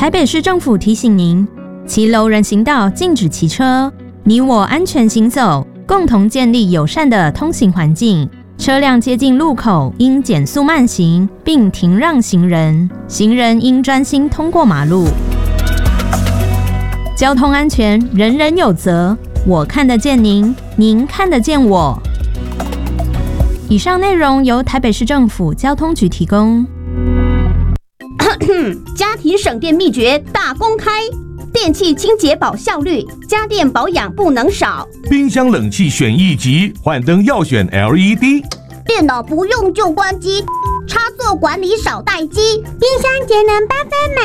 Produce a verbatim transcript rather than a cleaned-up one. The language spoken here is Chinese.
台北市政府提醒您：骑楼人行道禁止骑车，你我安全行走，共同建立友善的通行环境。车辆接近路口应减速慢行，并停让行人，行人应专心通过马路。交通安全人人有责，我看得见您，您看得见我。以上内容由台北市政府交通局提供。 家庭省电秘诀大公开，电器清洁保效率，家电保养不能少。 冰箱冷气选一级，换灯要选 L E D。 电脑不用就关机，插座管理少待机，冰箱节能八分满。